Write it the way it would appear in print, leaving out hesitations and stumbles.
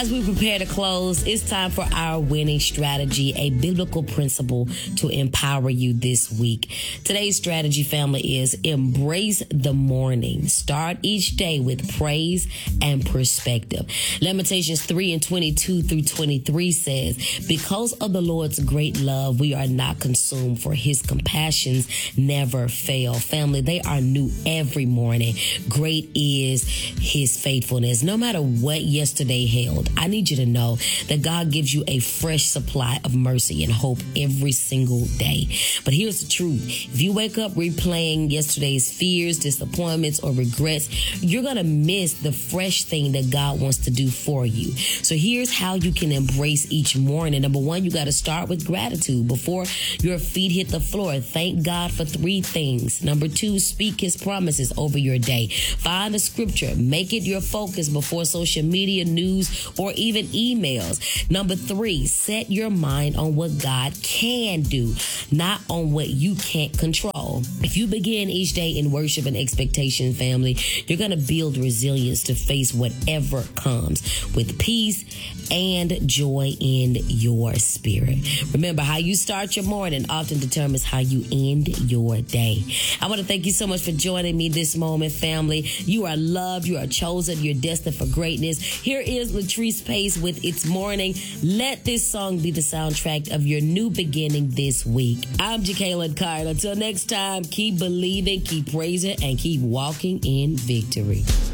As we prepare to close, it's time for our winning strategy, a biblical principle to empower you this week. Today's strategy, family, is embrace the morning. Start each day with praise and perspective. Lamentations 3:22 through 23 says, because of the Lord's great love, we are not consumed, for his compassions never fail. Family, they are new every morning. Great is his faithfulness. No matter what yesterday held, I need you to know that God gives you a fresh supply of mercy and hope every single day. But here's the truth. If you wake up replaying yesterday's fears, disappointments, or regrets, you're going to miss the fresh thing that God wants to do for you. So here's how you can embrace each morning. Number one, you got to start with gratitude. Before your feet hit the floor, thank God for 3 things. Number 2, speak his promises over your day. Find a scripture. Make it your focus before social media, news, or even emails. Number 3, set your mind on what God can do, not on what you can't control. If you begin each day in worship and expectation, family, you're going to build resilience to face whatever comes with peace and joy in your spirit. Remember, how you start your morning often determines how you end your day. I want to thank you so much for joining me this moment, family. You are loved. You are chosen. You're destined for greatness. Here is Latrice Pace with It's Morning. Let this song be the soundtrack of your new beginning this week. I'm Jacqueline Carter. Until next time, keep believing, keep praising, and keep walking in victory.